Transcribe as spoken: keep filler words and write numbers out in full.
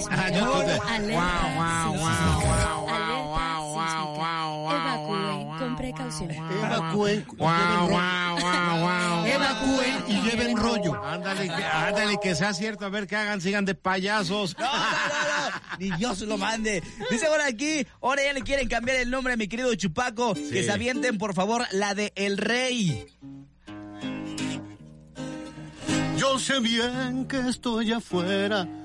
sísmica. Ah, yo tú te... Alerta Wow, wow, sísmica. wow, wow, Alerta wow, wow, wow, sísmica. wow, Evacúen wow, con wow, precaución. Evacúen. Wow, wow, wow, wow. Evacúen y lleven rollo. Ándale, que, ándale, que sea cierto, a ver que hagan, sigan de payasos. No, no, no, no. Ni Dios lo mande. Dice por aquí, ahora ya le quieren cambiar el nombre a mi querido Chupaco. Sí. Que se avienten, por favor, la de El Rey. Yo sé bien que estoy afuera